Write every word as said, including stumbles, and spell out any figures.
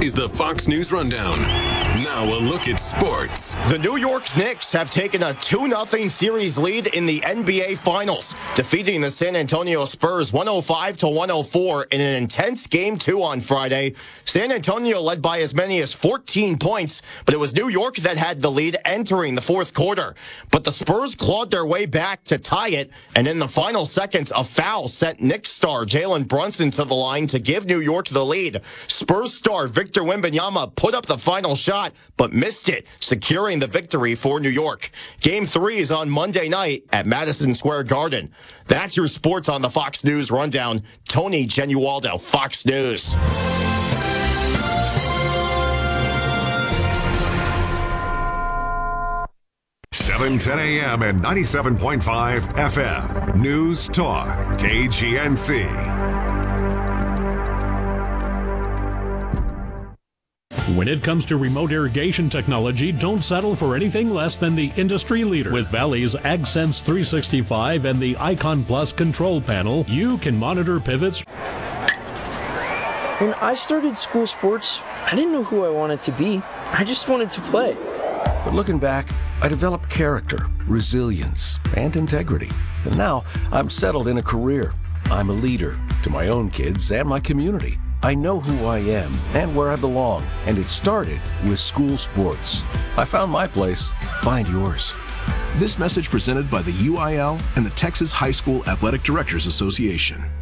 is the Fox News Rundown. Now a look at sports. The New York Knicks have taken a two nothing series lead in the N B A Finals, defeating the San Antonio Spurs one oh five to one oh four in an intense Game two on Friday. San Antonio led by as many as fourteen points, but it was New York that had the lead entering the fourth quarter. But the Spurs clawed their way back to tie it, and in the final seconds, a foul sent Knicks star Jalen Brunson to the line to give New York the lead. Spurs star Victor Wembanyama put up the final shot, but missed it, securing the victory for New York. Game three is on Monday night at Madison Square Garden. That's your sports on the Fox News Rundown. Tony Genualdo, Fox News. seven ten a.m. and ninety-seven point five F M. News Talk, K G N C. When it comes to remote irrigation technology, don't settle for anything less than the industry leader. With Valley's AgSense three sixty-five and the Icon Plus control panel, you can monitor pivots. When I started school sports, I didn't know who I wanted to be. I just wanted to play. But looking back, I developed character, resilience, and integrity. And now I'm settled in a career. I'm a leader to my own kids and my community. I know who I am and where I belong, and it started with school sports. I found my place. Find yours. This message presented by the U I L and the Texas High School Athletic Directors Association.